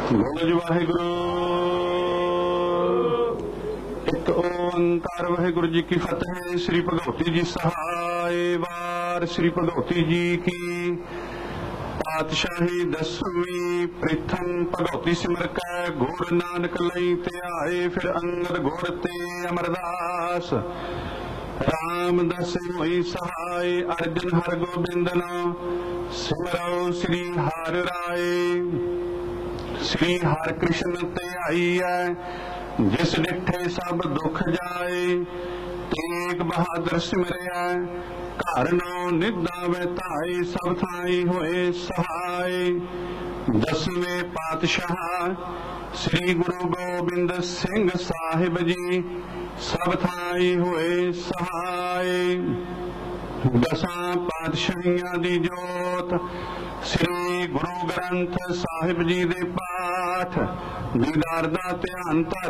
बोलो जी वाहिगुरु। एक ओंकार वाहिगुरु जी की फतेह। श्री भगवती जी सहाय। वार श्री भगवती जी की पातशाही दसवीं। प्रथम भगवती सिमर कै गुर नानक लई त्याए। फिर अंगद गुर ते अमरदास। रामदास होई सहाय। अर्जन हर गोबिंद नाम सिमरो श्री हर राय। श्री हर कृष्ण ते आई है। जिस डिठे सब दुख जाए। तेग बहादुर सिमरिया। घर नौ निदा वैताए। सब थाई होए सहाय। दसवें पातशाह श्री गुरु गोबिंद सिंह साहिब जी। सब थाई होए सहाय। दसां पातशाहियां दी जोत। श्री गुरु ग्रंथ साहिब जी दे पाठ। दीदार दा ध्यान धर